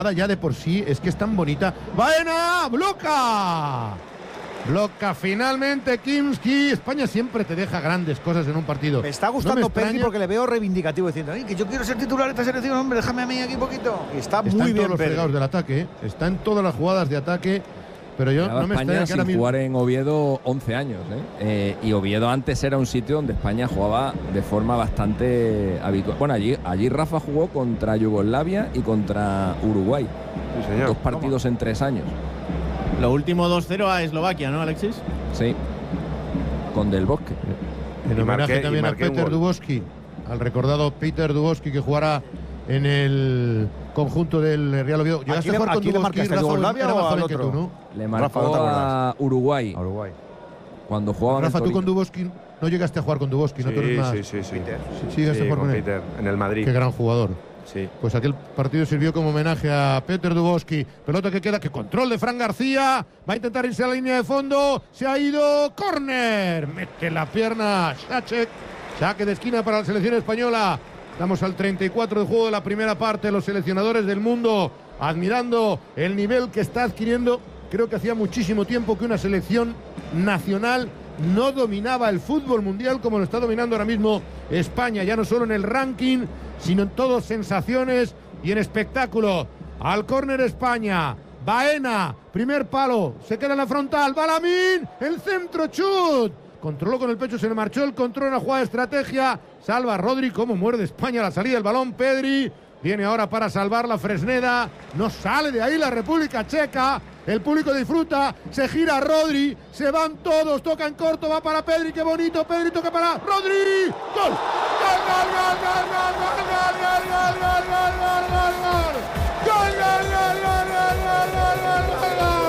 ya de por sí es que es tan bonita. ¡Baena! ¡Bloca! Bloca finalmente Kimski. España siempre te deja grandes cosas en un partido. Me está gustando Pedri porque le veo reivindicativo diciendo que yo quiero ser titular de esta selección, hombre, déjame a mí aquí un poquito. Y está muy bien en todos los Pedri. fregados del ataque, está en todas las jugadas de ataque. Pero yo no me España extraña sin jugar en Oviedo 11 años, y Oviedo antes era un sitio donde España jugaba de forma bastante habitual. Bueno, allí Rafa jugó contra Yugoslavia y contra Uruguay. Sí, señor. 2 partidos en 3 años. Lo último 2-0 a Eslovaquia, ¿no, Alexis? Sí. Con Del Bosque. En homenaje también a Peter Dubovsky, al recordado Peter Dubovsky, que jugará en el conjunto del Real Oviedo. ¿Aquí le marcaste a Yugoslavia o al otro? ¿no? Le marcó Rafa, a Uruguay. Cuando jugaba Rafa, tú con Dubovsky no llegaste a jugar con Dubovsky, ¿no? Tú eres más… Sí. Sí, llegaste a jugar con él. Peter, en el Madrid. Qué gran jugador. Sí. Pues aquel partido sirvió como homenaje a Peter Dubovsky. Pelota que queda, que control de Fran García. Va a intentar irse a la línea de fondo. Se ha ido. Córner. Mete la pierna Sacek. Saque de esquina para la selección española. Estamos al 34 de juego de la primera parte. Los seleccionadores del mundo admirando el nivel que está adquiriendo. Creo que hacía muchísimo tiempo que una selección nacional no dominaba el fútbol mundial como lo está dominando ahora mismo España, ya no solo en el ranking, sino en todas sensaciones y en espectáculo. Al córner España, Baena, primer palo, se queda en la frontal, Balamín, el centro, chut. Controló con el pecho, se le marchó el control en la jugada de estrategia. Salva Rodri, cómo muerde España a la salida del balón. Pedri viene ahora para salvar la Fresneda. No sale de ahí la República Checa. El público disfruta. Se gira Rodri. Se van todos. Toca en corto. Va para Pedri. Qué bonito. Pedri toca para Rodri. ¡Gol! ¡Gol, gol, gol, gol, gol, gol, gol, gol, gol, gol, gol, gol, gol! ¡Gol, gol, gol, gol, gol, gol, gol, gol, gol, gol!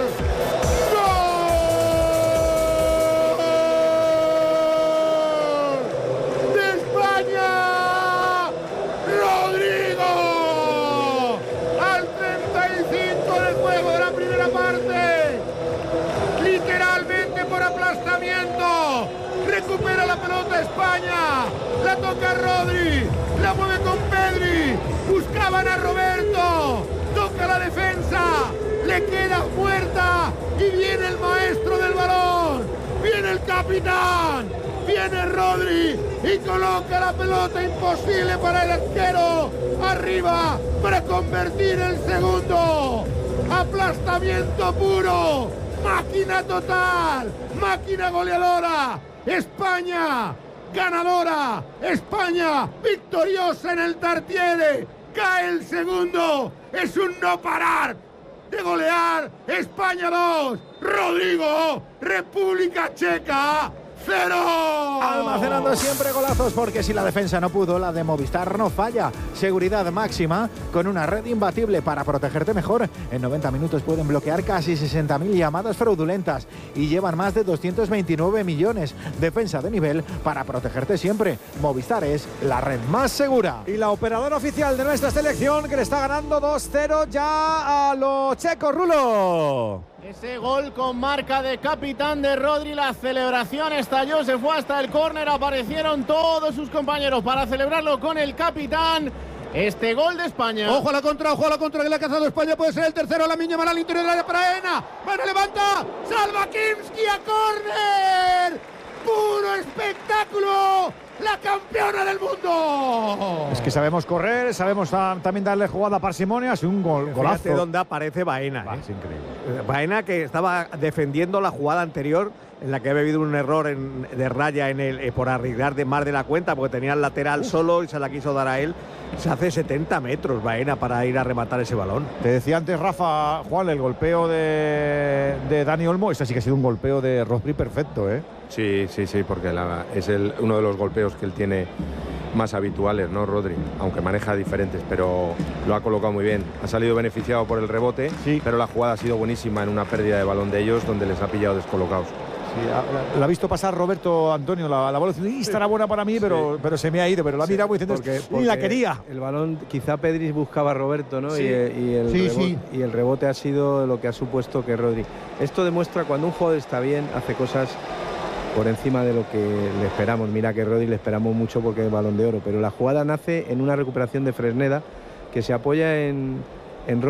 Recupera la pelota España, la toca Rodri, la mueve con Pedri, buscaban a Roberto, toca la defensa, le queda muerta y viene el maestro del balón, viene el capitán, viene Rodri y coloca la pelota imposible para el arquero, arriba para convertir el segundo, aplastamiento puro, máquina total, máquina goleadora. España ganadora, España victoriosa en el Tartiere, cae el segundo, es un no parar de golear, España 2, Rodrigo, República Checa 0. Almacenando siempre golazos, porque si la defensa no pudo, la de Movistar no falla. Seguridad máxima con una red imbatible para protegerte mejor. En 90 minutos pueden bloquear casi 60.000 llamadas fraudulentas y llevan más de 229 millones. Defensa de nivel para protegerte siempre. Movistar es la red más segura. Y la operadora oficial de nuestra selección, que le está ganando 2-0 ya a los checos. Rulo. Ese gol con marca de capitán de Rodri, la celebración estalló, se fue hasta el córner, aparecieron todos sus compañeros para celebrarlo con el capitán. Este gol de España. Ojo a la contra, que le ha cazado España, puede ser el tercero, la Miña Mal al interior del área para Ena. Baena levanta, salva Kimski a córner. Puro espectáculo. La campeona del mundo. Es que sabemos correr, sabemos también darle jugada a parsimonia. Es un golazo. Fíjate dónde aparece Baena. Es increíble. Baena, que estaba defendiendo la jugada anterior, en la que había habido un error de raya por arriesgar de más de la cuenta, porque tenía el lateral solo y se la quiso dar a él. Se hace 70 metros Baena para ir a rematar ese balón. Te decía antes, Rafa, Juan, el golpeo de Dani Olmo. Ese sí que ha sido un golpeo de Rodri perfecto, ¿eh? Sí, porque es uno de los golpeos que él tiene más habituales, ¿no, Rodri? Aunque maneja diferentes, pero lo ha colocado muy bien. Ha salido beneficiado por el rebote, sí, pero la jugada ha sido buenísima en una pérdida de balón de ellos, donde les ha pillado descolocados. Sí, la ha visto pasar Roberto Antonio, la bola, y estará buena para mí, pero se me ha ido, pero la ha mirado diciendo, ni la quería. El balón, quizá Pedri buscaba a Roberto, ¿no? Sí. Y el rebote ha sido lo que ha supuesto que Rodri. Esto demuestra cuando un jugador está bien, hace cosas por encima de lo que le esperamos. Mira que Rodri le esperamos mucho porque es Balón de Oro, pero la jugada nace en una recuperación de Fresneda, que se apoya en